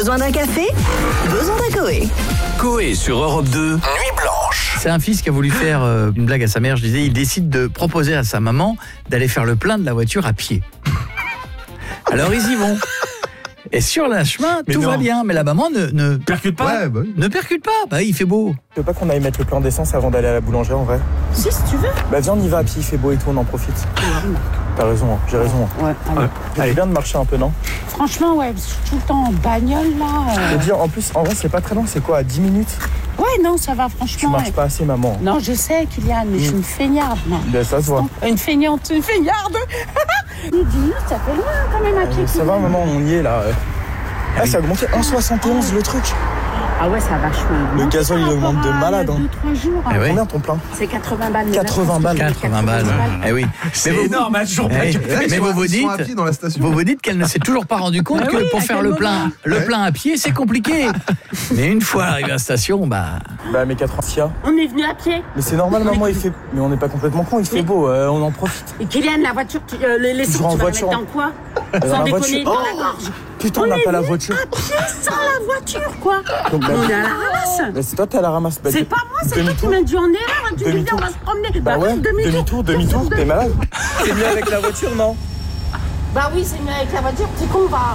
Besoin d'un café? Besoin d'un Coé. Coé sur Europe 2, Nuit Blanche. C'est un fils qui a voulu faire une blague à sa mère. Je disais, il décide de proposer à sa maman d'aller faire le plein de la voiture à pied. Alors ils y vont. Et sur le chemin, tout va bien. Mais la maman ne Percute pas. Ouais, bah oui. ne percute pas. Bah, il fait beau. Tu veux pas qu'on aille mettre le plein d'essence avant d'aller à la boulangerie en vrai? Si tu veux. Bah viens, on y va à pied, il fait beau et tout, on en profite. T'as raison, hein, j'ai raison. Ouais, allez. C'est bien de marcher un peu, non? Franchement, ouais, parce que je suis tout le temps en bagnole, là. Je veux dire, en plus, en vrai, c'est pas très long, c'est quoi, à 10 minutes? Ouais, non, ça va, Tu franchement. marches ouais. pas assez, maman. Non, je sais, Kylian, mais je suis une feignarde, non. Ben, ça se voit. Une feignante, une feignarde. 10 minutes, ça fait loin quand même à pied. Ça va, maman, on y est là. Ah, ça a augmenté 1,71 le truc. Ah ouais, ça va vachement. Le gasoil, il augmente de malade. Hein. 2-3 jours. Eh oui. Combien ton plein? C'est 80 balles. 80 balles. 80 balles. Eh oui. C'est énorme, hein, toujours pas. Eh, mais vous Ils sont à pied dites, dans la station. vous dites qu'elle ne s'est toujours pas rendu compte Ah que oui, pour à faire quel le plein à pied, c'est compliqué. Mais une fois arrivé à la station, bah. Bah, mais 80 sia. On est venu à pied. Mais c'est normal, maman, il fait. Mais on n'est pas complètement con, il fait beau, on en profite. Et Kylian, la voiture, les sous, Toujours en tu vas la voiture. mettre dans quoi? Dans Sans la déconner, voiture. dans la gorge. Putain, on n'a pas la voiture. À pied sans la voiture, quoi. Donc, bah, On est à la ramasse. bah, c'est toi, t'es à la ramasse. Bah, C'est pas moi, c'est toi qui demi-tour. m'as dit en erreur. Tu me dis, Demi-tour. on va se promener. Bah ouais, demi-tour, t'es malade. C'est mieux avec la voiture, non? Bah oui, c'est mieux avec la voiture, petit con va.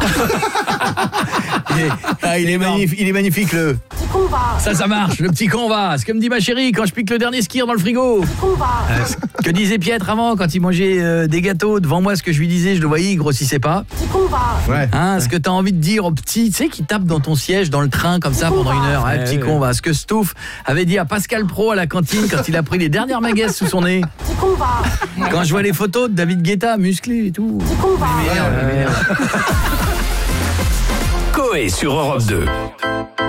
Il est magnifique le. Petit con va. Ça marche, le petit con va. C'est comme dit ma chérie quand je pique le dernier skier dans le frigo. Petit con va. Que disait Pietre avant quand il mangeait des gâteaux devant moi, ce que je lui disais, je le voyais, il grossissait pas. Petit con va. Ouais. Hein, ce que t'as envie de dire au petit, tu sais, qui tape dans ton siège dans le train comme ça Petit con pendant va. une heure, hein, petit con va. Ce que Stouff avait dit à Pascal Pro à la cantine quand il a pris les dernières maguesses sous son nez. Petit con va. Quand je vois les photos de David Guetta musclé et tout. Petit con va. Merde. Coé sur Europe 2.